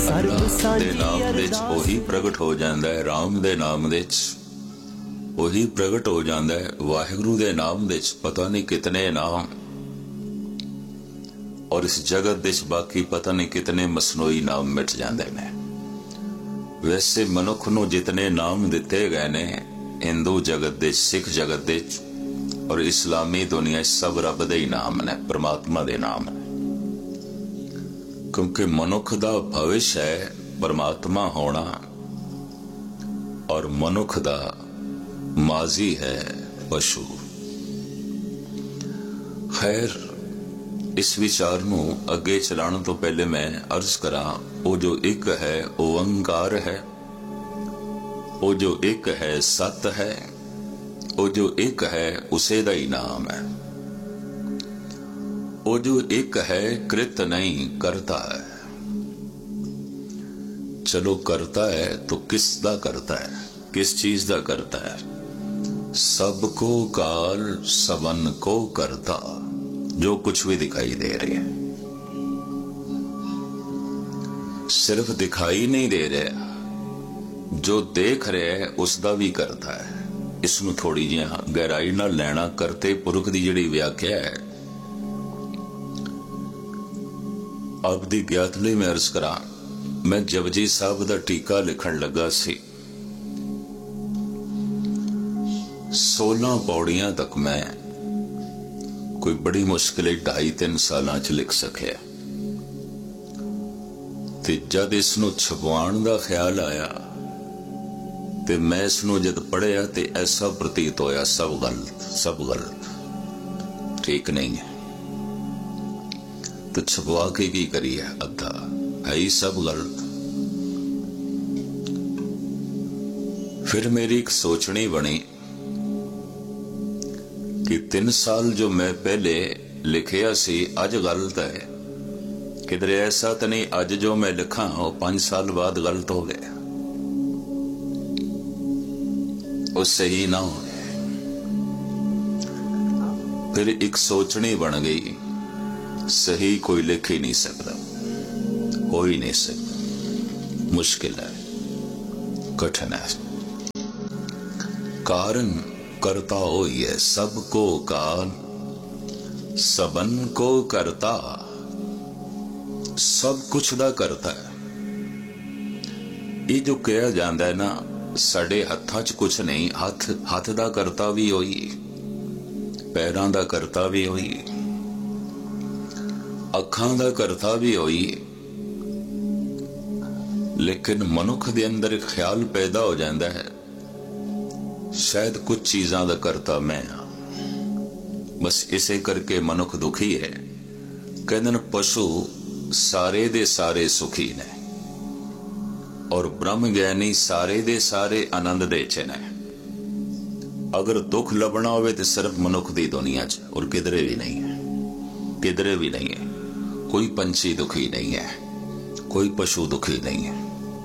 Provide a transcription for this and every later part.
ਅੱਲਾਹ ਦੇ ਨਾਮ ਦੇ ਵਿੱਚ ਉਹੀ ਪ੍ਰਗਟ ਹੋ ਜਾਂਦਾ ਹੈ, ਰਾਮ ਦੇ ਨਾਮ ਦੇ ਵਿੱਚ ਉਹੀ ਪ੍ਰਗਟ ਹੋ ਜਾਂਦਾ ਹੈ, ਵਾਹਿਗੁਰੂ ਦੇ ਨਾਮ ਦੇ ਵਿੱਚ ਪਤਾ ਨਹੀਂ ਕਿਤਨੇ ਨਾਮ, ਔਰ ਇਸ ਜਗਤ ਦੇ ਵਿੱਚ ਬਾਕੀ ਪਤਾ ਨਹੀਂ ਕਿਤਨੇ ਮਸਨੂਈ ਨਾਮ ਮਿਟ ਜਾਂਦੇ ਨੇ। ਵੈਸੇ ਮਨੁੱਖ ਨੂੰ ਜਿਤਨੇ ਨਾਮ ਦਿੱਤੇ ਗਏ ਨੇ ਹਿੰਦੂ ਜਗਤ ਦੇ, ਸਿੱਖ ਜਗਤ ਦੇ ਔਰ ਇਸਲਾਮੀ ਦੁਨੀਆ ਸਭ ਰੱਬ ਦੇ ਹੀ ਨਾਮ ਨੇ, परमात्मा ਦੇ ਨਾਮ ਨੇ। ਕਿਉਂਕਿ ਮਨੁੱਖ ਦਾ ਭਵਿੱਖ ਹੈ परमात्मा ਹੋਣਾ, ਔਰ ਮਨੁੱਖ ਦਾ ਮਾਜ਼ੀ ਹੈ ਪਸ਼ੂ। ਖੈਰ, ਇਸ ਵਿਚਾਰ ਨੂੰ ਅੱਗੇ ਚਲਾਉਣ ਤੋਂ ਪਹਿਲੇ ਮੈਂ ਅਰਜ਼ ਕਰਾਂ, ਉਹ ਜੋ ਇੱਕ ਹੈ ਓੰਕਾਰ ਹੈ, ਉਹ ਜੋ ਇੱਕ ਹੈ ਸਤ ਹੈ, ਉਹ ਜੋ ਇੱਕ ਹੈ ਉਸੇ ਦਾ ਹੀ ਨਾਮ ਹੈ। ਉਹ ਜੋ ਇੱਕ ਹੈ कृत नहीं करता है। चलो करता है तो किस दा करता है, किस चीज दा करता है? सबको काल सबन को करता, जो कुछ भी दिखाई दे रही है सिर्फ दिखाई नहीं दे रहा, जो देख रहे है उसका भी करता है। इसनू थोड़ी जी गहराई नाल लैना, करते पुरख की जिहड़ी व्याख्या है आप दी ज्ञात लई मैं अर्ज करा। मैं जपजी साहब दा टीका लिखण लगा सी, 16 पौड़ियां तक मैं कोई बड़ी मुश्किल 2.5-3 साल च लिख सकिया। ते जद इसनू छपवाण दा ख्याल आया ते मैं इसनू जद पढ़िया ते ऐसा प्रतीत होया सब गलत, ठीक नहीं है। तो छपवा के की करिए, अद्धा है ही सब गलत। फिर मेरी एक सोचनी बनी कि 3 साल जो मैं पहले लिखिया सी अज गलत है, किधरे ऐसा तो नहीं अज जो मैं लिखा वो 5 साल बाद गलत हो गया, वो सही ना हो। फिर एक सोचनी बन गई, सही कोई लिख ही नहीं सकता, हो ही नहीं सकता, मुश्किल है, कठिन है। कारण करता हो ही है, सबको काल सबन को करता, सब कुछ दा करता है। ये जो कहा जाता है ना साडे हत्थां च कुछ नहीं, हथ दा करता भी होई, पैरां दा करता भी होई, अखां दा करता भी होई, लेकिन मनुख दे अंदर एक ख्याल पैदा हो जाता है शायद कुछ चीज़ां दा करता मैं हाँ। बस इसे करके मनुख दुखी है। कहते हैं पशु सारे दे सारे सुखी ने और ब्रह्म ज्ञानी सारे दे सारे आनंद दे च ने। अगर दुख लभना होवे तो सिर्फ मनुख दी दुनिया च, और किधरे भी नहीं है, किधरे भी नहीं है। कोई पंछी दुखी नहीं है, कोई पशु दुखी नहीं है,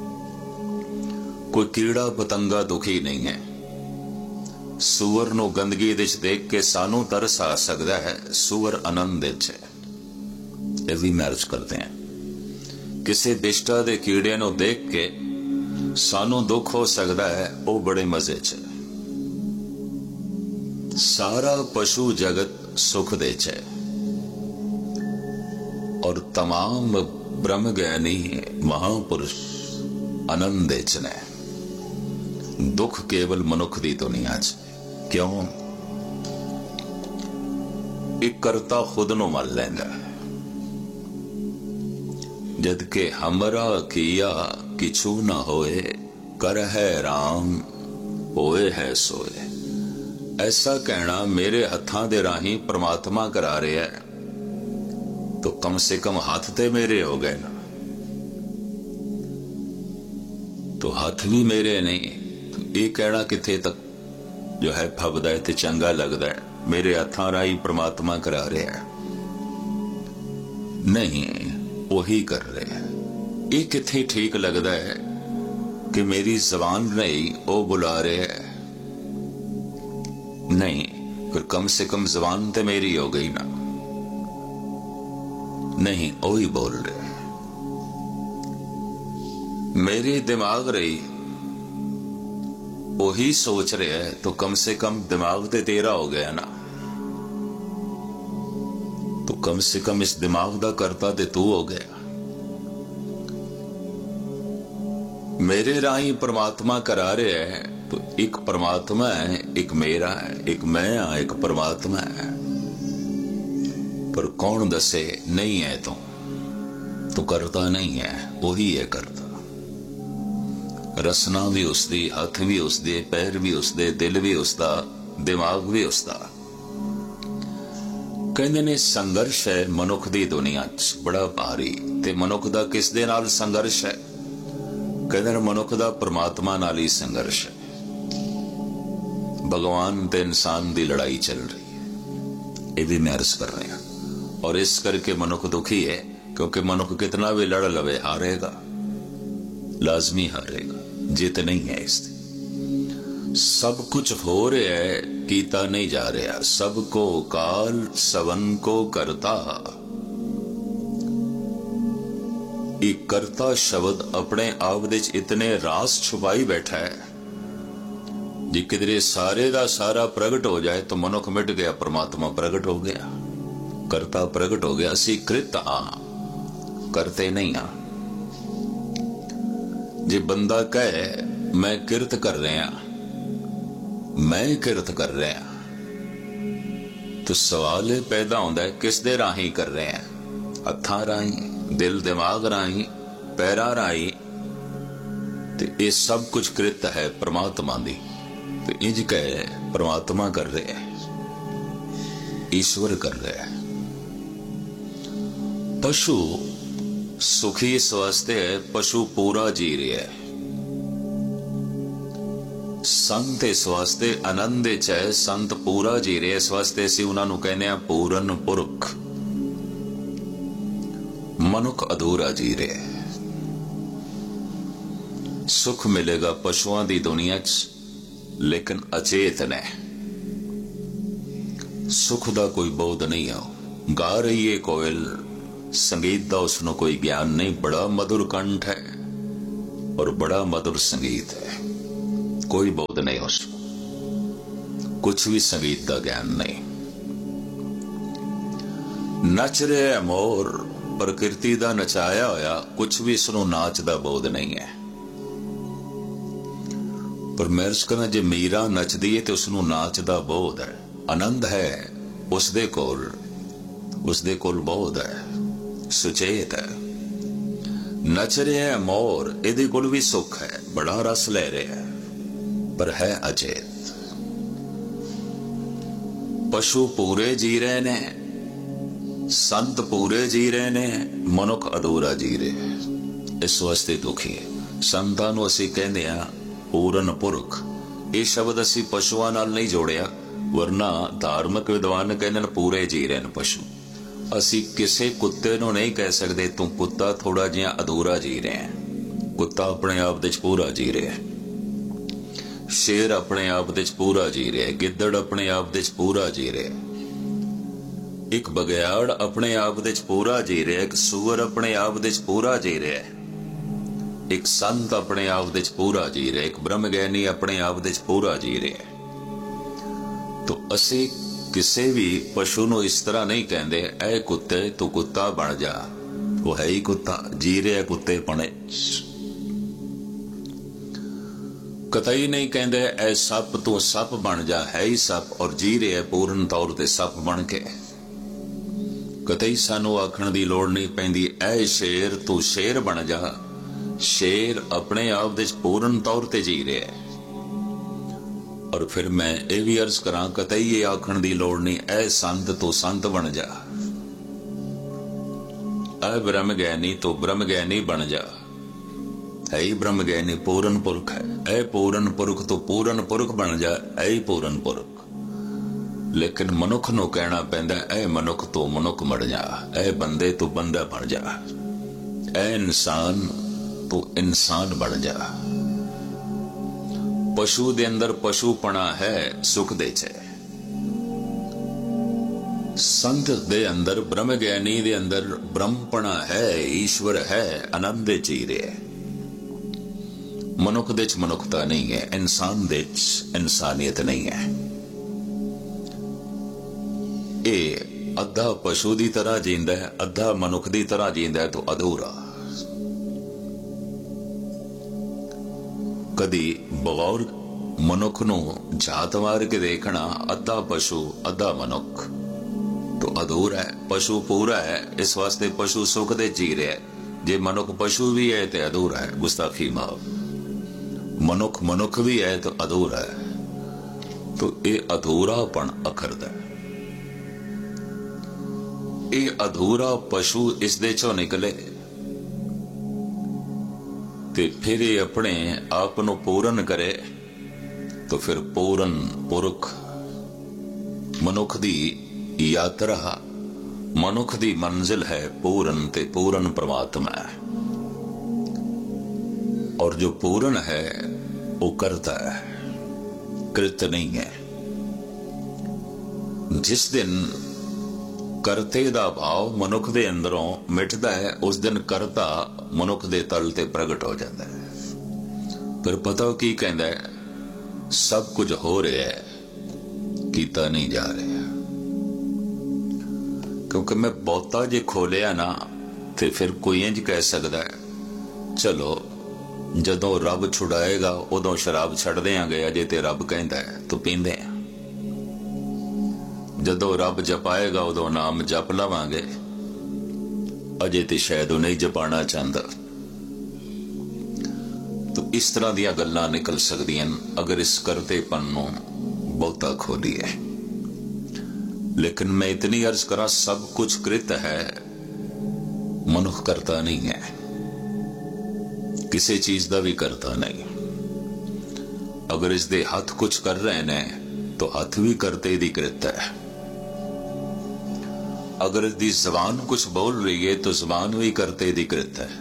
कोई कीड़ा पतंगा दुखी नहीं है। सूअर नूं गंदगी विच देख के सानू तरस आ सकता है, सूअर आनंद विच है। ये भी मैरिज करते हैं। किसी विष्टा दे कीड़े नूं देख के सानू दुख हो सकता है, वो बड़े मजे च। सारा पशु जगत सुख दे च और तमाम ब्रह्म ज्ञानी महापुरुष आनंद च ने। दुख केवल मनुख दी दुनिया च। क्यों? एक करता खुद नु मन लैंदा, जदके हमरा किया किछु न होए, कर है राम होए है सोए। ऐसा कहना मेरे हत्थां दे राही परमात्मा करा रहा है, तो कम से कम हाथ ते मेरे हो गए ना। तो हाथ भी मेरे नहीं, तो ये कहना किथे तक जो है फबदा है ते चंगा लगता है, मेरे हत्थां राही परमात्मा करा रहा है। नहीं, वही कर रहे हैं। ये किथे ठीक लगता है कि मेरी जबान नहीं वो बुला रहे हैं? नहीं, फिर कम से कम जबान तो मेरी हो गई ना। नहीं, वो ही बोल रहे। मेरी दिमाग रही वही सोच रहे है, तो कम से कम दिमाग तो तेरा हो गया ना। तो कम से कम इस दिमाग का करता ते तू हो गया। मेरे राही परमात्मा करा रहे है, तो एक परमात्मा है, एक मेरा है, एक मैं हाँ, एक परमात्मा है। पर कौन दसे नहीं है तो करता नहीं है, वही है करता। रसना भी उसदी, हथ भी उसदे, पैर भी उसदे, दिल भी उसदा, दिमाग भी उसदा। कहंदे ने संघर्ष है मनुख दी दुनिया च बड़ा भारी। ते मनुख दा किस दे नाल संघर्ष है? कहंदे ने मनुख दा परमात्मा नाल ही संघर्ष है। भगवान ते इंसान दी लड़ाई चल रही है, ये भी मैं अर्ज कर रहा हूं। और इस करके मनुख दुखी है, क्योंकि मनुख कितना भी लड़ लवे हारेगा, लाजमी हारेगा, जीत नहीं है। इससे सब कुछ हो रहा है, कीता नहीं जा रहा। सबको काल सवन को करता। एक करता शब्द अपने आप दे इतने रास छुपाई बैठा है, जी किधरे सारे दा सारा प्रगट हो जाए तो मनुख मिट गया, परमात्मा प्रगट हो गया, करता प्रगट हो गया। असी कृत हाँ, करते नहीं हाँ। जे बंदा कहे मैं किरत कर रहा, मैं किरत कर रहा, तो सवाल पैदा होता है किस दे राही कर रहे हैं? हत्थां राही, दिल दिमाग राही, पैरां राही। तो ये सब कुछ कृत है परमात्मा दी। तो इंज कहे परमात्मा कर रहे है, ईश्वर कर रहे है। पशु सुखी इस वास्ते है, पशु पूरा जी रहा है। संत इस वास्ते आनंद च है, संत पूरा जी रहे, इस वास्ते असीं उन्हां नूं कहने आ पूरन पुरख। मनुख अधूरा जी रहे है। सुख मिलेगा पशुआं दी दुनिया च, लेकिन अचेतन है। सुख दा कोई बोध नहीं है। गा रही है कोयल, संगीत दा उसनों कोई ज्ञान नहीं। बड़ा मधुर कंठ है और बड़ा मधुर संगीत है, कोई बोध नहीं उसको, कुछ भी संगीत का ज्ञान नहीं। नच रहे मोर, प्रकृति का नचाया होया, कुछ भी इसनों नाच का बोध नहीं है। पर मैं अर्ज करना, जे मीरा नचदी है तो उसनों नाच का बोध है, आनंद है, उसदे कोल बोध है, सुचेत है। नच रहे हैं मोर, इहदे कोल भी सुख है, बड़ा रस ले रहे हैं, पर है अचेत। पशु पूरे जी रहे ने, संत पूरे जी रहे ने, मनुख अधूरा जी रहे। इस वास्ते दुखी है। संतां नूं असीं कहंदे आ पूरन पुरख। ये शब्द असीं पशुआं नाल नहीं जोड़िया, वरना धार्मिक विद्वान कहंदे ने पूरे जी रहे ने पशु। असीं किसी कुत्ते नूं नहीं कह सकते तू कुत्ता थोड़ा जिहा अधूरा जी रहे हैं। कुत्ता अपने आप दे पूरा जी रहा है, शेर अपने आप दे पूरा जी रहा है, गिद्दड़ अपने आप दे पूरा जी रहा है, एक बगयाड़ अपने आप दे पूरा जी रहा है, एक सूअर अपने आप दे पूरा जी रहा है, एक संत अपने आप दे पूरा जी रहा है, एक ब्रह्मज्ञानी अपने आप दे पूरा जी रहा है। तो असी किसी भी पशु नूं इस तरह नहीं कहते ऐ कुत्ते तू कुत्ता बन जा, वो है ही कुत्ता, जी रहा कुत्ते पने। कतई नहीं कहते ऐ सप तू सप बन जा, है ही सप और जी रहा है पूर्ण तौर ते सप बन के। कतई सानू आखण दी लोड़ नहीं पैंदी ऐ शेर तू शेर बन जा, शेर अपने आप दे पूर्ण तौर ते जी रहा है। और फिर मैं ये भी अर्ज करा, कतई ये आखण दी लोड़ नहीं ऐ संत तू संत बन जा, ऐ ब्रह्म ज्ञानी तू ब्रह्म ज्ञानी बन जा, है ही ब्रह्म ज्ञानी पूरन पुरख है, ऐ पूरन पुरख तू पूरन पुरख बन जा, ऐ ही पूरन पुरख। लेकिन मनुख नूं कहना पैंदा ऐ मनुख तू मनुख बन जा, ऐ बंदे तू बंदा बन जा, ऐ इंसान तू इंसान बन जा। पशु दे अंदर पशुपना है, सुख दे च संत दे अंदर ब्रह्म ज्ञानी दे अंदर ब्रह्मपना है, ईश्वर है, आनंद जी रहे। ਮਨੁੱਖ ਦੇ 'ਚ ਮਨੁੱਖਤਾ ਨਹੀਂ ਹੈ, ਇਨਸਾਨ ਦੇ 'ਚ ਇਨਸਾਨੀਅਤ ਨਹੀਂ ਹੈ। ਇਹ ਅੱਧਾ ਪਸ਼ੂ ਦੀ ਤਰ੍ਹਾਂ ਜੀਂਦਾ ਹੈ, ਅੱਧਾ ਮਨੁੱਖ ਦੀ ਤਰ੍ਹਾਂ ਜੀਂਦਾ ਹੈ, ਤਾਂ ਅਧੂਰਾ। ਕਦੀ ਬਗੌਰ ਮਨੁੱਖ ਨੂੰ ਝਾਤ ਮਾਰ ਕੇ ਦੇਖਣਾ, ਅੱਧਾ ਪਸ਼ੂ ਅੱਧਾ ਮਨੁੱਖ, तो अधूरा है। पशु पूरा है, इस वास्ते पशु सुख दे जी रहा है। जे मनुख पशु भी है तो अधूरा है, गुस्ताखी माफ। मनुख मनुख भी है तो अधूरा है। तो ये अधूरापन अखरदा है। ये अधूरा पशु इस दे चों निकले ते फिर ये अपने आप नूं पूरन करे, तो फिर पूरन पुरख मनुख दी यात्रा, मनुख दी मंजिल है पूरन ते पूरन परमात्मा है। और जो पूरन है वो करता है, कृत नहीं है। जिस दिन करते दा भाव मनुख दे अंदरों मिटदा है, उस दिन करता मनुख दे तल ते प्रगट हो जाता है। फिर पता की कहंदा है, सब कुछ हो रहा है, कीता नहीं जा रहा। क्योंकि मैं बहुता जे खोलिया ना तो फिर कोई इंज कह सकता है, चलो जदों रब छुड़ाएगा उदों शराब छड़ देंगे, अजे तो रब कहता है तो पींदे हैं। जदों रब जपाएगा उदों नाम जप लवांगे, अजे तो शायद नहीं जपाना चाहता। तो इस तरह दी गल्लां निकल सकदियां अगर इस करतेपन नूं बहुता खोलीए। लेकिन मैं इतनी अर्ज करा, सब कुछ कृत है, मनुख करता नहीं है, किसी चीज का भी करता नहीं। अगर इस दे हाथ कुछ कर रहे ने तो हाथ भी करते दी कृत है। अगर इसकी जबान कुछ बोल रही है तो जबान भी करते दी कृत है।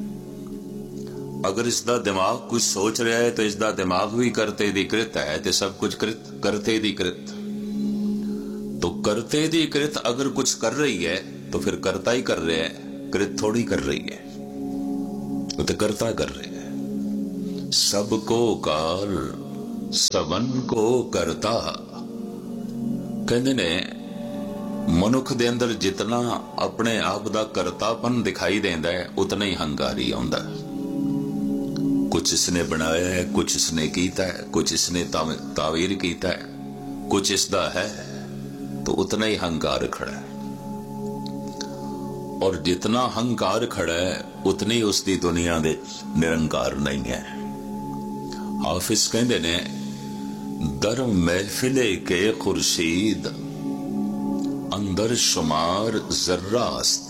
अगर इसका दिमाग कुछ सोच रहा है तो इसका दिमाग भी करते दी कृत है। तो सब कुछ कृत करते दी कृत। तो करते दी कृत अगर कुछ कर रही है तो फिर करता ही कर रहे हैं, कृत थोड़ी कर रही है, वो तो करता कर रहे हैं। सबको काल सबन को करता। कहते ने मनुख दे अंदर जितना अपने आप दा करतापन दिखाई देंदा है, उतना ही हंकारी आउंदा है। कुछ इसने बनाया है, कुछ इसने कीता है, कुछ इसने तावीर कीता है, कुछ इसदा है, तो उतना ही हंकार खड़ा है। और जितना हंकार खड़ा है उतनी उसकी दुनिया दे निरंकार नहीं है। हाफिज कहते ने, दर महफिले के खुर्शीद अंदर शुमार जर्रास्त,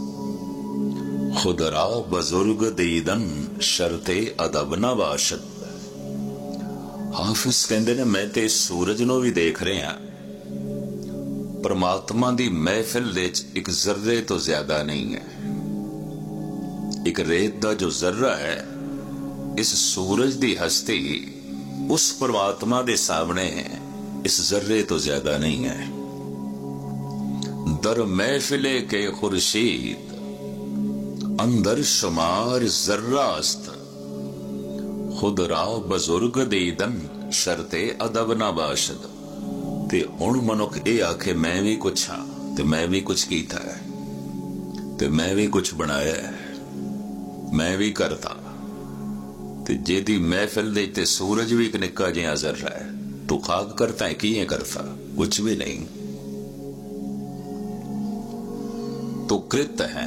खुदरा बुजुर्ग दीदन शर्ते अदब न बाशद। हाफिज कहते ने, मैं ते सूरज नो भी देख रहे हैं, परमात्मा दी महफिल दे एक जर्रे तो ज्यादा नहीं है। एक रेत दा जो जर्रा है, इस सूरज दी हस्ती उस परमात्मा दे सामने इस जर्रे तो ज्यादा नहीं है। दर महफिले के खुर्शीद अंदर शुमार जर्रास्त, खुद रा बुजुर्ग दीदन शर्ते अदब ना बाशद। ते हुण मनुख ये आखे मैं भी कुछ हाँ, ते मैं भी कुछ कीता है, ते मैं भी कुछ बनाया है, मैं भी करता। ते जेदी महफिल दे ते सूरज भी एक निक्का जिहा जर्रा है, तू खाक करता है, किए करता, कुछ भी नहीं। तो कृत है।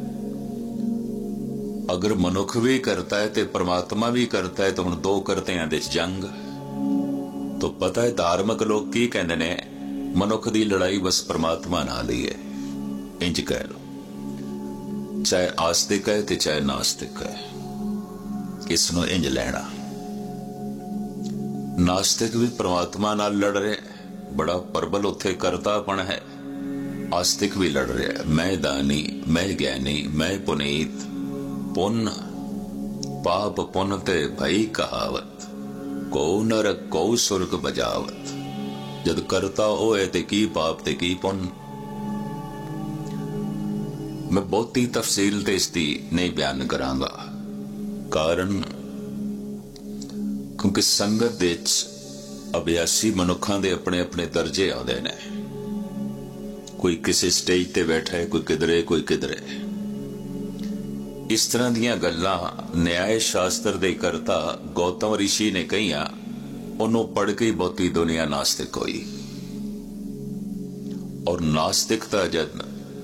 अगर मनुख भी करता है तो परमात्मा भी करता है, तो हुण दो करते हैं दे जंग। तो पता है धार्मिक लोग की कहते ने, मनुख की लड़ाई बस परमात्मा नाल ही है, इंज कह लो। चाहे आस्तिक है तो चाहे नास्तिक है, इसनों इंज लेना। नास्तिक भी परमात्मा नाल लड़ रहे, बड़ा प्रबल उत्थे करतापन है। आस्तिक भी लड़ रहे, मैं दानी, मैं ज्ञानी, मैं पुनीत, पुन पाप पुन ते भई कहावत, को नरक को सुर्ग बजावत। जद करता होए ते की पाप ते की पुन। मैं बहुती तफसील ते इसकी नहीं बयान करांगा, कारण क्योंकि संगत दे अभ्यासी मनुखों के अपने अपने दर्जे आते हैं। कोई किसी स्टेज ते बैठा है, कोई किधरे कोई किधरे। इस तरह दीयां गल्लां न्याय शास्त्र दे करता गौतम ऋषि ने कहियां, उन्होंने पढ़ के ही बहुती दुनिया नास्तिक हुई। और नास्तिकता जद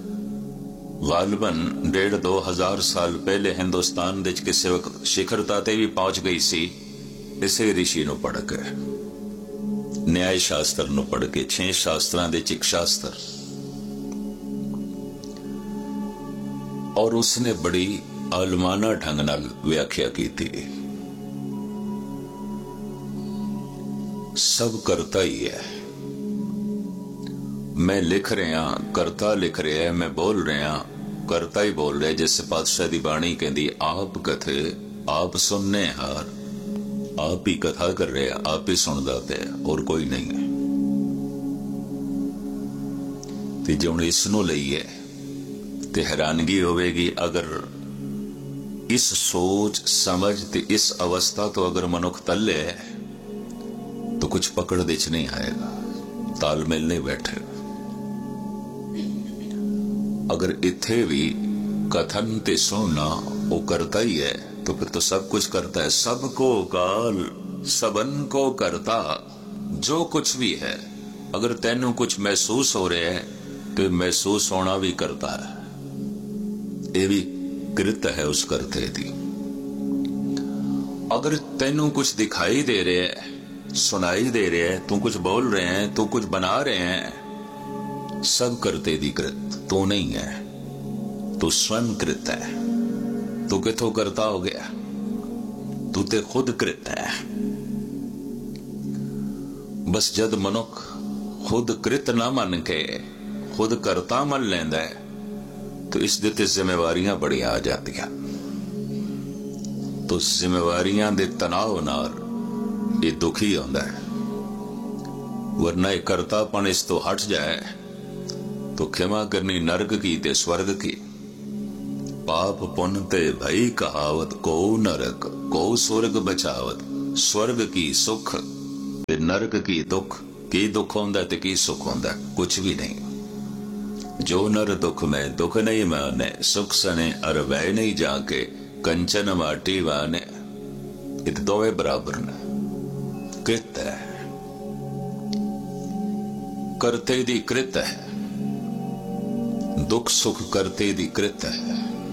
गालबन 1.5-2 साल पहले हिंदुस्तान दे किसी वक्त शिखरता ते भी पहुंच गई सी, इसे ऋषि नूं पढ़ के, न्याय शास्त्र नूं पढ़ के, 6 शास्त्रां दे एक शास्त्र। और उसने बड़ी आलमाना ढंग नाल व्याख्या की थी। सब करता ही है। मैं लिख रहा, करता लिख रहा है, मैं बोल रहा, करता ही बोल रहा है। जैसे पातशाह दी बाणी कहती, आप कथे आप सुनने हार, आप ही कथा कर रहे, आप ही सुनदा पे, और कोई नहीं है। ते जे हुण इस नूं लईए ते हैरानगी होवेगी, अगर इस सोच समझ ते इस अवस्था तो अगर मनुख तले है तो कुछ पकड़ दे च नहीं आएगा, तालमेल नहीं बैठेगा। अगर इत्थे भी कथन ते सुनना वो करता ही है, तो फिर तो सब कुछ करता है। सबको काल सबन को करता, जो कुछ भी है। अगर तेनू कुछ महसूस हो रहा है तो महसूस होना भी करता है, ये भी कृत है उस करते दी। अगर तेनू कुछ दिखाई दे रहे है, सुनाई दे रहे है, तू कुछ बोल रहे हैं, तू कुछ बना रहे हैं, सब करते दी कृत तू नहीं है, तू स्वयं कृत है। तू किथों करता हो गया, तू ते खुद कृत है। बस जद मनुख खुद कृत ना मन के खुद करता मन लेंदा है, तो इस दे ते जिम्मेवारियां बड़ी आ जातियां। तो जिम्मेवारियां दे तनाव नाल ये दुखी होंदा है। वरना ये करतापन इस तो हट जाए तो क्षमा करनी नरक की ते स्वर्ग की। पाप पुण्य ते भई कहावत, को नरक को स्वर्ग बचावत। स्वर्ग की सुख ते नरक की दुख। की दुख होंदा ते की सुख होंदा, कुछ भी नहीं। जो नर दुख में दुख नहीं माने, सुख सने अर वह नहीं जाके, कंचन माटी वाने। इत दोवे बराबर ने। कृत है, करते दी कृत है। दुख सुख करते दी कृत है।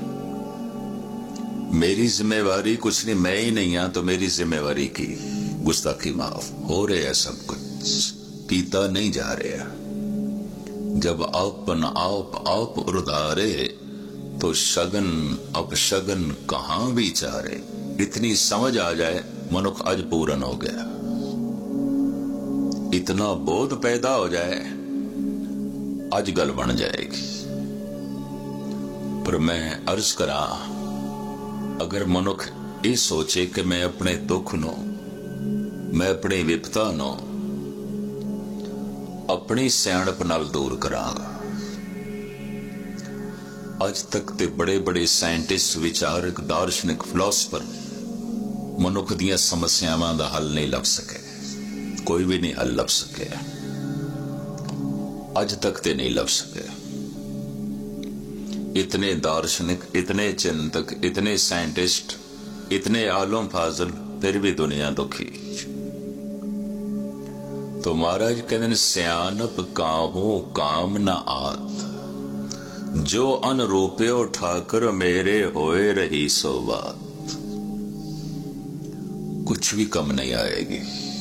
मेरी जिम्मेवारी कुछ नहीं, मैं ही नहीं हाँ तो मेरी जिम्मेवारी की गुस्ताखी माफ हो रहे है। सब कुछ कीता नहीं जा रहा। जब अपन आप उदारे तो शगन अपशगन कहां विचारे। इतनी समझ आ जाए मनुख आज पूर्ण हो गया। इतना बोध पैदा हो जाए आज गल बन जाएगी। पर मैं अर्ज करा, अगर मनुख ये सोचे कि मैं अपने दुख नो, मैं अपनी विपता नो अपनी सियाणप नाल दूर करांगा। अज तक ते बड़े बड़े साइंटिस्ट, विचारक, दार्शनिक, फिलोसफर मनुख दियां समस्यावां दा हल नहीं लभ सके। कोई भी नहीं हल लभ सके। अज तक ते नहीं लभ सके। इतने दार्शनिक, इतने चिंतक, इतने साइंटिस्ट, इतने आलम फाजल, फिर भी दुनिया दुखी। तो महाराज कहते सियानप काहू काम न आत, जो अनरूप्यो ठाकर मेरे होए रही सो बात। कुछ भी कम नहीं आएगी।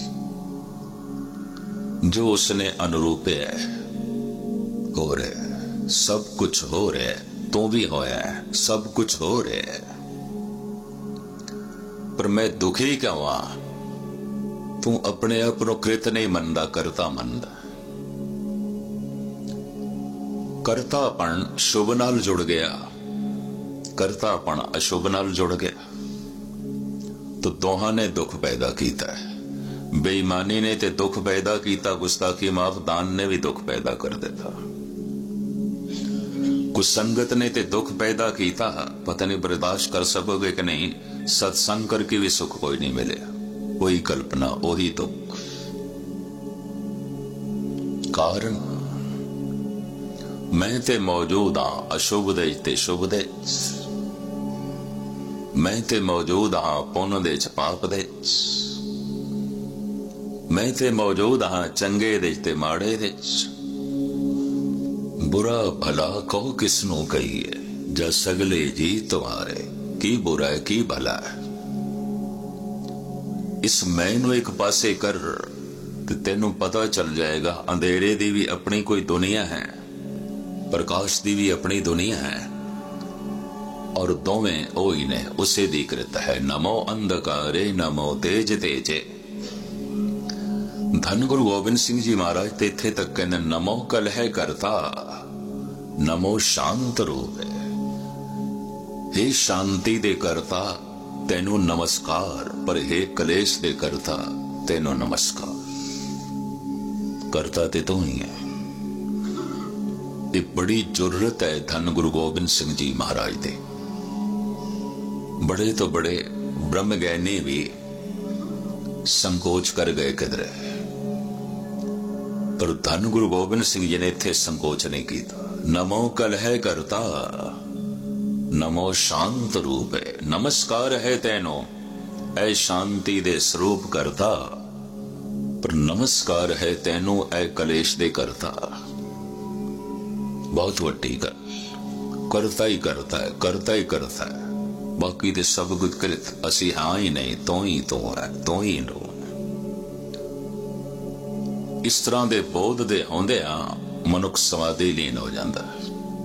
जो उसने अनुरूपे है हो रहे, सब कुछ हो रहे, तू भी होया है, सब कुछ हो रहे। पर मैं दुखी क्यों आ? तू अपने आप नो कृत नहीं मनदा, करता मनदा। करतापन शुभ नाल जुड़ गया, करतापन अशुभ नाल जुड़ गया, तो दोहां ने दुख पैदा किया है। बेईमानी ने ते दुख पैदा किया, गुस्ताखी माफ दान ने भी दुख पैदा कर देता। कुसंगत ने ते दुख पैदा किया, पता नहीं बर्दाश्त कर सकोगे कि नहीं। सत्संग करके भी सुख कोई नहीं मिले। वही कल्पना वही दुख। कारण मैं ते मौजूद हाँ अशुभ दे ते शुभ दे, मैं ते मौजूद हाँ पुन दे च पाप दे, मैं ते मौजूद हाँ चंगे दे ते माड़े दे। बुरा भला कहो किसनू कहिए, जा सगले जी तुम्हारे, की बुरा है की भला है। इस मैं नू एक पासे कर ते तेनू पता चल जाएगा अंधेरे दी भी अपनी कोई दुनिया है, प्रकाश दी भी अपनी दुनिया है, और दोवें ओही ने उसे दी कृत है। नमो अंधकारे नमो तेज तेजे। धन गुरु गोबिंद सिंह जी महाराज ते इत्थे तक कहने नमो कलह करता, नमो शांत रूप है। हे शांति दे करता तेनू नमस्कार, पर हे कलेश दे करता तेनू नमस्कार। करता ते तू ही है। ये बड़ी जरूरत है धन गुरु गोबिंद सिंह जी महाराज दे। बड़े तो बड़े ब्रह्म ज्ञानी भी संकोच कर गए किधरे, पर धन गुरु गोबिंद सिंह जी ने इत्थे संकोच नहीं किया। नमो कलह करता, नमो शांत रूप है। नमस्कार है तेनो ऐ शांति दे स्वरूप करता, पर नमस्कार है तेनो ऐ कलेश दे करता। बहुत वड्डी गल, करता ही करता है, करता ही करता है, बाकी ते सब कुछ कृत असी हाँ ही नहीं, तो ही तो है, तो ही नो। इस तरह दे बोध दे होंदिया मनुख समाधि लीन हो जाता है।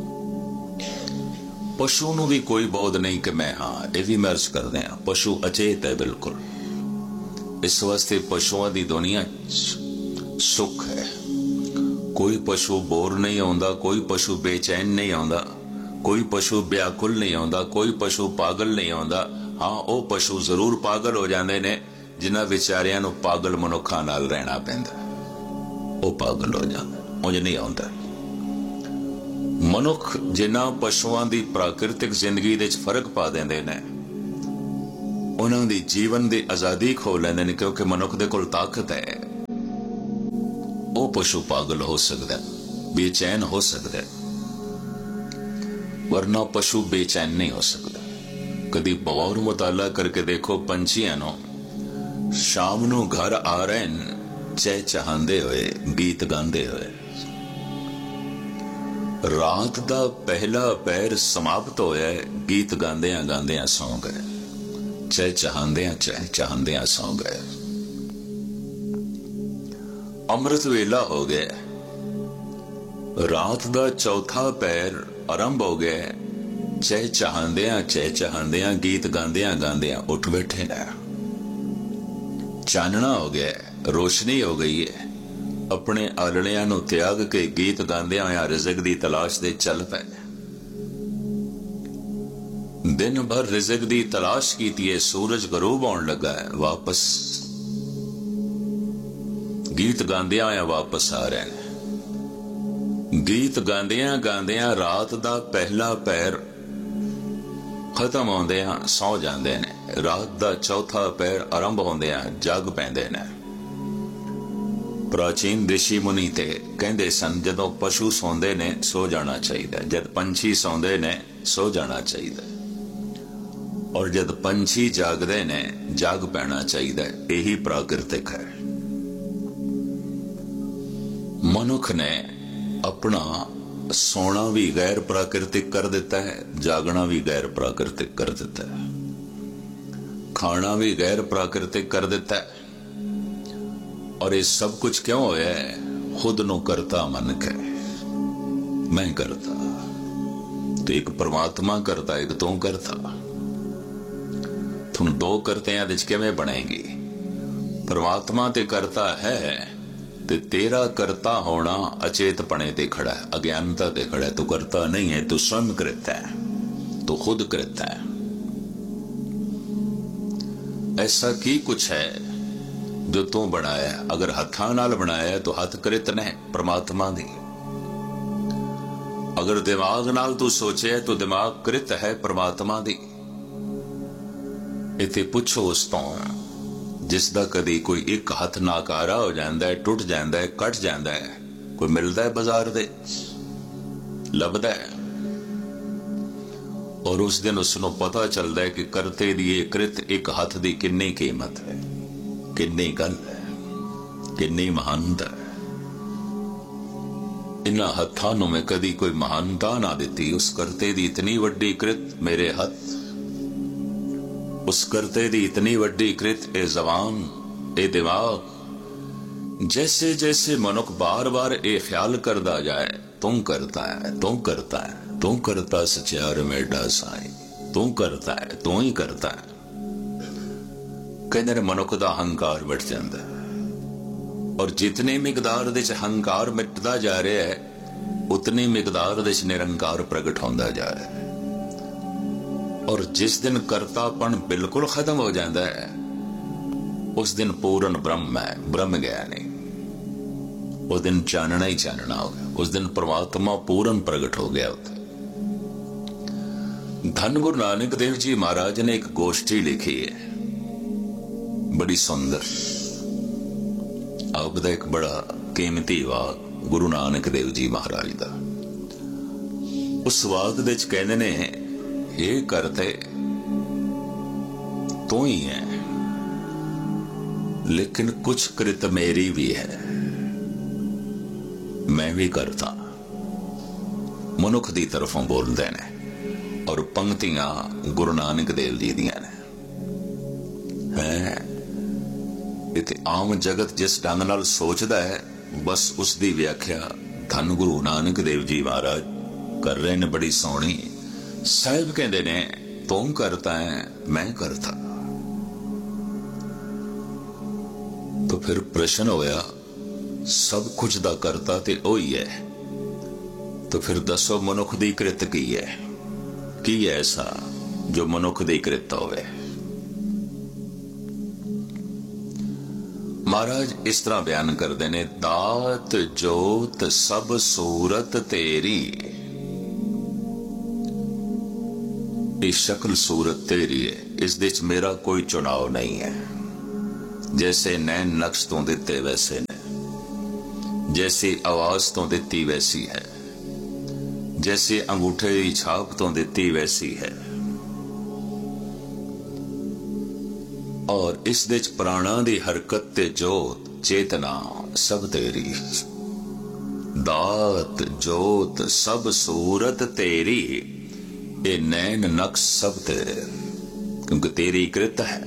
पशु नू भी कोई बोध नहीं कि मैं हाँ, ये भी मैं अर्ज करते हैं, पशु अचेत है बिल्कुल। इस वास्ते पशुओं की दुनिया सुख है। कोई पशु बोर नहीं आंदा, कोई पशु बेचैन नहीं आंदा, कोई पशु व्याकुल नहीं आंदा, कोई पशु पागल नहीं आंदा। हाँ वो पशु जरूर पागल हो जाते ने जिन्हां विचारियां नू पागल मनुखां नाल रहना पैंदा, वो पागल हो जाते, उंज नहीं आंदा। मनुख जिन्हां पशुआं दी प्राकृतिक जिंदगी दे फर्क पा देंदे ने, उन्हां दी जीवन दी आजादी खो लैंदे ने, क्योंकि मनुख दे कोल ताकत है। वो पशु पागल हो सकता है, बेचैन हो सकता है, वरना पशु बेचैन नहीं हो सकता। कदी गौर मुताला करके देखो, पंछियां नो शाम नू घर आ रहे हैं चहचहांदे हुए, गीत गांदे हुए। रात दा पहला पैर समाप्त होया, गीत गांदियां गांदियां सौ गए, चहचहांदियां सौ गए। अमृत वेला हो गया, रात दा चौथा पैर आरंभ हो गया, चहचहांदियां गीत गांदियां गांदियां उठ बैठे ना। चानना हो गया, रोशनी हो गई है, अपने आलड़ियां नू त्याग के गीत गांदियां होया रिज़्क दी तलाश दे चल पे। दिन भर रिज़्क दी तलाश कीती है, सूरज गरूब होने लगा है, वापस गीत गांदियां होया वापस आ रहे हैं। गीत गांदियां गांदियां रात दा पहला पैर खत्म होंदियां सौ जांदे ने, रात दा चौथा पैर आरंभ होंदियां जग पैंदे ने। प्राचीन ऋषि मुनि ते कहंदे सन, जदों पशु सौंदे ने सो जाना चाहिए, जद पंछी सौंदे ने सो जाना चाहिए, और जद पंछी जागदे ने जाग पैना चाहिए। यही प्राकृतिक है। मनुख ने अपना सोना भी गैर प्राकृतिक कर देता है, जागना भी गैर प्राकृतिक कर देता है, खाना भी गैर प्राकृतिक कर देता है। और ये सब कुछ क्यों होया है? खुद नो करता मन के, मैं करता तो एक परमात्मा करता, एक तू करता। तुम दो करते हैं किवें बनेगी? परमात्मा ते करता है ते तेरा करता होना अचेतपने ते खड़ा है, अज्ञानता ते खड़ा है। तू करता नहीं है, तू स्वयं करता है, तू खुद करता है। ऐसा की कुछ है जो तू बनाया? अगर हथा नाल बनाया तो हथ कृत ने परमात्मा दी। अगर दिमाग नाल तू सोचे तो दिमाग कृत है परमात्मा दी। इथे पुछो उस तो जिसका कदी कोई एक हथ नाकारा हो जाता है, टुट जाता है, कट जाता है, कोई मिलता है बाजार दे, लभदा है, और उस दिन उसनों पता चलता है कि करते दी ये कृत एक हथ की किन्नी कीमत है, किन्नी गल है, किन्नी महानता है। इन्हां हत्थां नूं मैं कदी कोई महानता ना दिती। उस करते दी इतनी वड्डी कृत मेरे हथ, उस करते दी इतनी वड्डी कृत ए जबान, ए दिमाग। जैसे जैसे मनुख बार बार ए ख्याल करता जाए, तू करता है, तू करता है, तू करता सचियार मेडा साई, तू करता है, तू ही करता है, कहते मनुख का हंकार मिट जाता है। और जितनी मिकदार दे हंकार मिटता जा रहा है, उतनी मिकदार दे निरंकार प्रगट होता जा रहा है। और जिस दिन करतापन बिल्कुल खत्म हो जाता है, उस दिन पूर्ण ब्रह्म है, ब्रह्म गया नहीं। उस दिन चानना ही चानना हो गया, उस दिन परमात्मा पूर्ण प्रगट हो गया। धन गुरु नानक देव जी महाराज ने एक गोष्ठी लिखी है, बड़ी सुंदर। आपका एक बड़ा कीमती वाक गुरु नानक देव जी महाराज का। उस वाक दे कहते ने, ये करते तो ही है, लेकिन कुछ कृत मेरी भी है, मैं भी करता। मनुख दी तरफों बोलते ने, और पंक्तियां गुरु नानक देव जी दियां ने। इते आम जगत जिस ढंग नाल सोचता है, बस उसकी व्याख्या धन गुरु नानक देव जी महाराज कर रहे ने, बड़ी सोहनी। साहिब कहते ने, तू करता है, मैं करता। तो फिर प्रश्न होया, सब कुछ दा करता ते ओही है, तो फिर दसो मनुख दी कृत की है? की है ऐसा जो मनुख दी कृत होवे? महाराज इस तरह बयान करते ने, दात जोत सब सूरत तेरी, ये शक्ल सूरत तेरी है, इस दिच मेरा कोई चुनाव नहीं है। जैसे नैन नक्श तो दिते वैसे ने, जैसे आवाज तो दिती वैसी है, जैसे अंगूठे की छाप तो दिती वैसी है। और इस दिच प्राणा दी हरकत ते जोत चेतना सब तेरी। दात जोत सब सूरत तेरी, ये नैन नक्श सब तेरे, क्योंकि तेरी कृत है।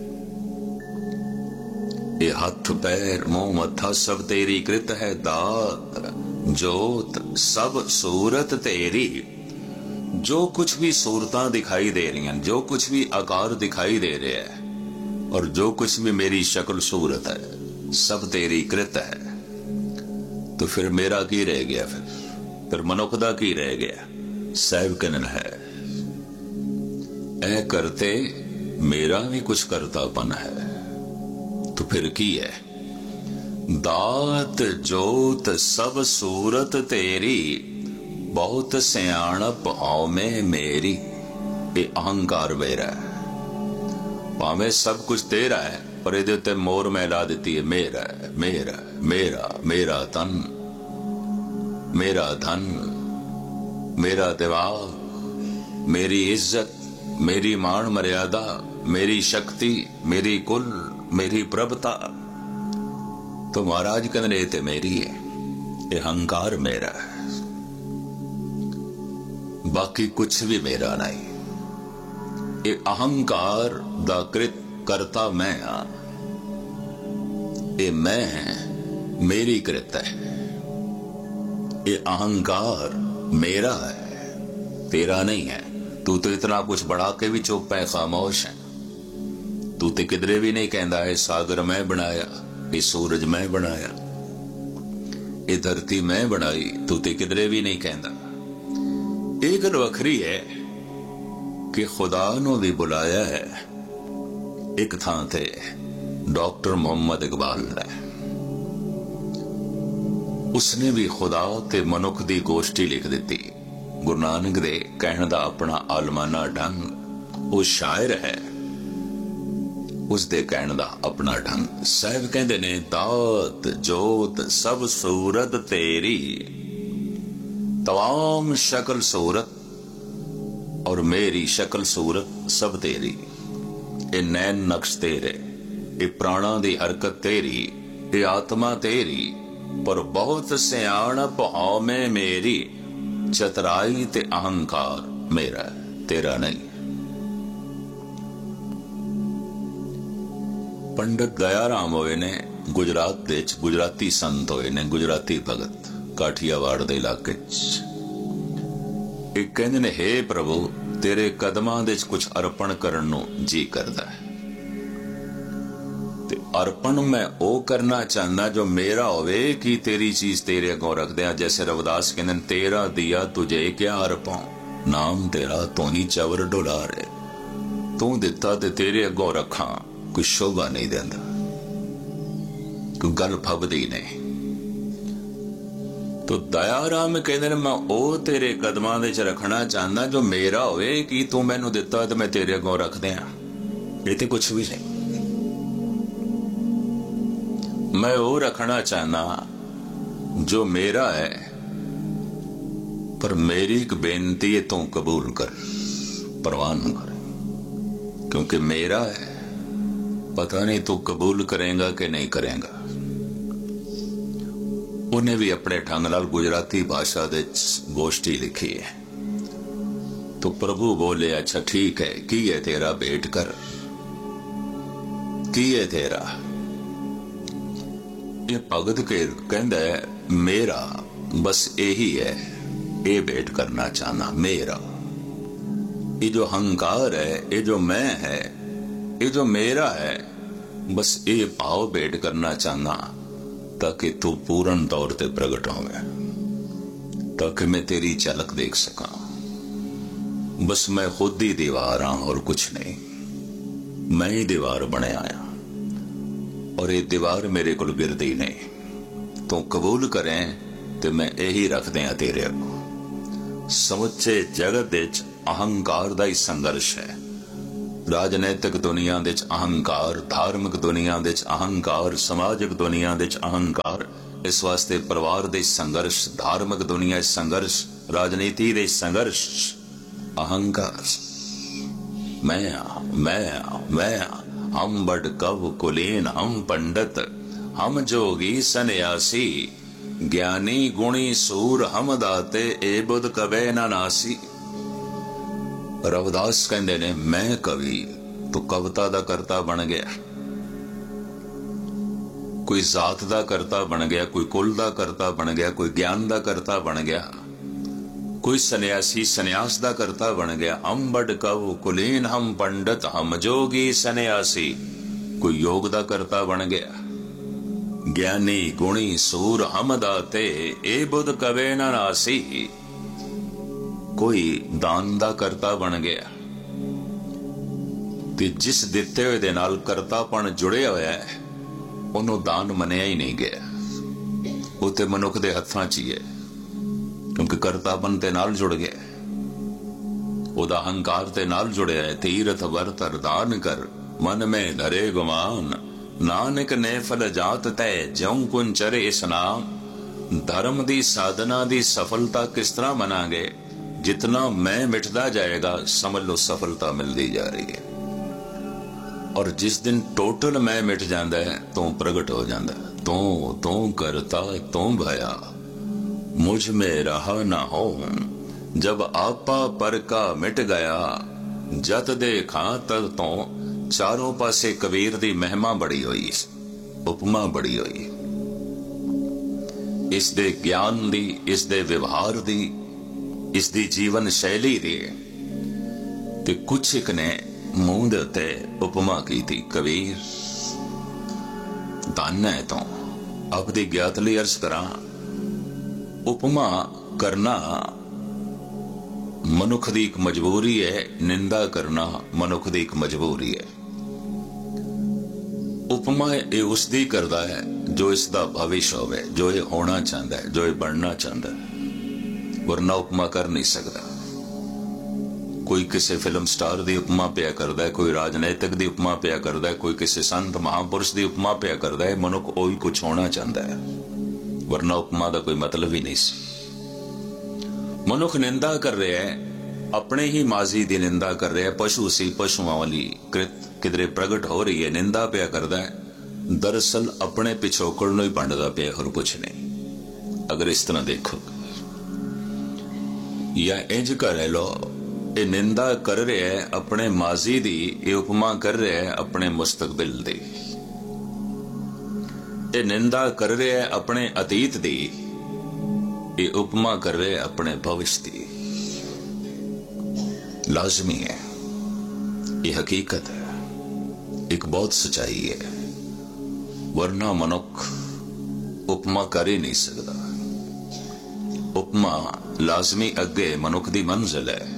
ये हाथ पैर मुंह मत्था सब तेरी कृत है। दात जोत सब सूरत तेरी, जो कुछ भी सूरतां दिखाई दे रही हैं, जो कुछ भी आकार दिखाई दे रहे हैं, और जो कुछ भी मेरी शक्ल सूरत है, सब तेरी कृत है। तो फिर मेरा की रह गया? फिर मनुख दा की रह गया? साहिब कहन है, ऐ करते मेरा भी कुछ करतापन है। तो फिर की है? दात जोत सब सूरत तेरी, बहुत सियाणप हौमे मेरी। ये अहंकार मेरा है, भावें सब कुछ तेरा है, पर इहदे उत्ते मोर मैं ला दी है, मेरा मेरा मेरा, मेरा तन, मेरा धन, मेरा दिमाग, मेरी इज्जत, मेरी मान मर्यादा, मेरी शक्ति, मेरी कुल, मेरी प्रभुता। तो महाराज कहते ते मेरी है, ये अहंकार मेरा है, बाकी कुछ भी मेरा नहीं। ये अहंकार दा कृत करता मैं हाँ, ये मैं मेरी कृत है। ये अहंकार मेरा है, तेरा नहीं है। तू तो इतना कुछ बढ़ा के भी चुप है, खामोश है। तू तो किधरे भी नहीं कहता है सागर मैं बनाया, ये सूरज मैं बनाया, ये धरती मैं बनाई, तू तो किधरे भी नहीं कहता। एक गल वखरी है कि खुदा नु भी बुलाया है एक थां ते डॉक्टर मोहम्मद इकबाल ने। उसने भी खुदा ते मनुख दी गोष्ठी लिख दी। गुरु नानक दे कहण दा अपना आलमाना ढंग। वो शायर है, उसदे कहण दा अपना ढंग। साहिब कहंदे ने दात जोत सब सूरत तेरी, तमाम शक्ल सूरत और मेरी शक्ल सूरत सब तेरी। ये नैन नक्श तेरे, ये प्राणा दी हरकत तेरी, ये आत्मा तेरी, पर बहुत सियाणप हौमे मेरी, चतराई ते अहंकार मेरा तेरा नहीं। पंडित दयाराम होए ने गुजरात दे च गुजराती संत होए ने, गुजराती भगत काठियावाड़ दे इलाके च। एक कहंदे ने हे प्रभु तेरे कदमां दे च कुछ अर्पण करन नूं जी करदा है, ते अर्पण मैं ओ करना चाहना जो मेरा होवे कि तेरी चीज तेरे अगों रख दिया। जैसे रविदास कहंदे ने तेरा दिया तुझे क्या अर्पां, नाम तेरा तू ही चवर डुला रे, तू दिता ते तेरे अगों रखा, कोई शोभा नहीं देंदा, कोई गल फबदी नहीं। तो दयाराम कहते मैं ओ तेरे कदमां दे च रखना चाहना जो मेरा होवे कि तू मैनू दिता तो मैं तेरे अगों रख दिया। ये तो कुछ भी नहीं, मैं वो रखना चाहना जो मेरा है, पर मेरी एक बेनती है तू कबूल कर, परवान कर, क्योंकि मेरा है, पता नहीं तू कबूल करेगा कि नहीं करेगा। उन्हें भी अपने ढंग नाल गुजराती भाषा दे गोष्ठी लिखी है। तो प्रभु बोले अच्छा ठीक है, की है तेरा भेंट कर, की है तेरा। ये भगत के कहंदा है मेरा बस यही है, ये भेंट करना चाहना मेरा। ये जो अहंकार है, ये जो मैं है, ये जो मेरा है, बस ये भाव भेंट करना चाहना ताकि तू पूर्ण तौर पे प्रगट होवे, ताकि मैं तेरी झलक देख सका। बस मैं खुद ही दीवार हाँ और कुछ नहीं, मैं ही दीवार बने आया और ये दीवार मेरे को गिरदी नहीं। तो कबूल करें तो मैं यही रख दिया तेरे अगों। समुचे जगत विच अहंकार दा ही संघर्ष है। राजनैतिक दुनिया दे अहंकार, धार्मिक दुनिया दे अहंकार, समाजिक दुनिया दे अहंकार। इस वास्ते परिवार दे संघर्ष, धार्मिक दुनिया संघर्ष, राजनीति दे संघर्ष, अहंकार। मैं हम बड़ कव कुलीन, हम पंडित, हम जोगी सन्यासी, ज्ञानी गुणी सूर हम दाते, ए बुध कवे ना नासी। रविदास कहंदे ने मैं कवि, तो कविता दा करता बन गया, कोई जात दा करता बन गया, कोई कुल दा करता बन गया, कोई ज्ञान दा करता बन गया, कोई सन्यासी सन्यास दा करता बन गया। हम बड़ कव कुलीन, हम पंडित, हम जोगी सन्यासी, कोई योग दा करता बन गया। ज्ञानी गुणी सूर हम दाते, ए बुध कवे ना नासी, कोई दान दा करता बन गया। ते जिस दिते हुए दे नाल करतापन जुड़िया होया है, उन्होंने दान मनिया ही नहीं गया। वो ते मनुख दे हत्थां च ही है, क्योंकि करतापन ते नाल जुड़ गया, ओदा अहंकार ते नाल जुड़िया है। तीरथ वर्त दान कर, मन में धरे गुमान, नानक ने फल जात तय, ज्यों कुन चरे स्नान। धर्म दी साधना दी सफलता किस तरह मनांगे, जितना मैं मिटता जाएगा समझ लो सफलता मिलती जा रही है। और जिस दिन टोटल मैं मिट जाता है तो प्रगट हो जाता है। तो करता तो भया, मुझ में रहा ना हो, जब आपा पर का मिट गया, जत देखा तद तो। चारों पासे कबीर दी महिमा बड़ी हुई, उपमा बड़ी हुई, इस दे ज्ञान दी, इस दे व्यवहार दी, इस दी जीवन शैली दी। ते कुछ एक ने मुंह दे उत्ते उपमा की थी, कबीर धन है तो अब दी ज्ञात लई अर्ज करा। उपमा करना मनुख दी एक मजबूरी है, निंदा करना मनुख दी एक मजबूरी है। उपमा ये उसदी करदा है जो इसदा भविष्य होवे, जो ये होना चाहता है, जो ये बनना चाहता है, वरना उपमा कर नहीं सकता। कोई किसी फिल्म स्टार की उपमा पिया करता है, कोई राजनीतिक की उपमा पिया करता है, कोई किसी संत महापुरुष की उपमा पिया करता है। मनुख ओही कुछ होना चाहता है, वरना उपमा का कोई मतलब ही नहीं सी। मनुख निंदा कर रहा है, अपने ही माजी की निंदा कर रहा है। पशु सी, पशुओं वाली कृत किधरे प्रगट हो रही है, निंदा पिया करता है। दरअसल अपने पिछोकड़ ही भंडदा पिया, और कुछ नहीं। अगर इस तरह देखो, या इंज कर लो, ये निंदा कर रहा है अपने माजी दी, ये उपमा कर रहा है अपने मुस्तकबिल दी। ये निंदा कर रहा है अपने अतीत दी, ये उपमा कर रहे हैं अपने भविष्य दी। लाजमी है, ये हकीकत है, एक बहुत सच्चाई है, वरना मनुख उपमा कर ही नहीं सकता। उपमा लाजमी अगे मनुख दी मंजिल है।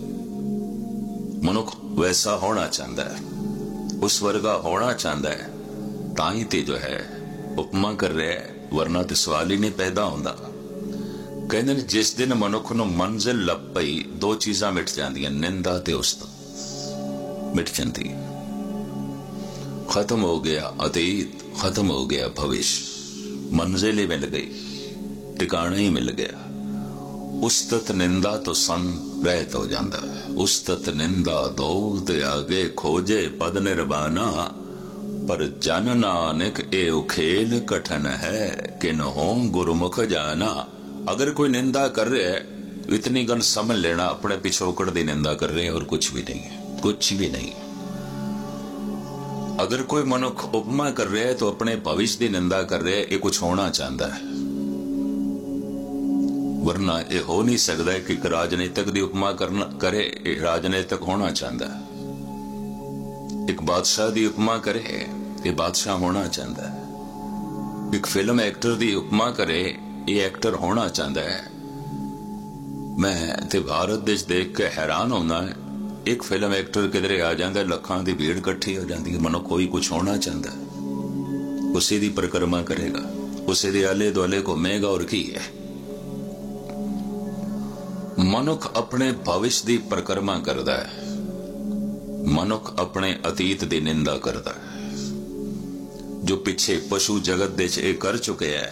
मनुख वैसा होना चाहता है, उस वर्गा होना चाहता है, ताई ते जो है उपमा कर रहा है, वरना तो सवाल ही नहीं पैदा होता। कहते हैं जिस दिन मनुख नूं मंजिल लभ पई, दो चीज़ां मिट जांदियां, निंदा ते उस्तत मिट जाती। खत्म हो गया अतीत, खत्म हो गया भविष्य, मंजिल ही मिल गई, ठिकाना ही मिल गया। उस्तत निंदा तो संग रहत हो जाता है। उस्तत निंदा दो ते आगे खोजे पद निर्वाणा, पर जन नानक ए उखेल कठन है, कि न हो गुरुमुख जाना। अगर कोई निंदा कर रहा है, इतनी गल समझ लेना, अपने पिछोकड़ की निंदा कर रहे हैं और कुछ भी नहीं है, कुछ भी नहीं। अगर कोई मनुख उपमा कर रहा है तो अपने भविष्य की निंदा कर रहा है, ये कुछ होना चाहता है, वरना ये हो नहीं सकता है कि राजनीतिक की उपमा करना करे, राजनीतिक होना चाहता है। एक बादशाह की उपमा करे, ये बादशाह होना चाहता है। एक फिल्म एक्टर की उपमा करे, ये एक्टर होना चाहता है। मैं ते भारत देश देख के हैरान होना है, एक फिल्म एक्टर किधरे आ जाता है, लखां की भीड़ इकट्ठी हो जाती है। मनुख कोई कुछ होना चाहता है, उसी की परिक्रमा करेगा, उसी के आले दुआले घूमेगा, और की है। मनुख अपने भविष्य की परिक्रमा करता है, मनुख अपने अतीत की निंदा करता है। जो पिछे पशु जगत दे च कर चुके हैं,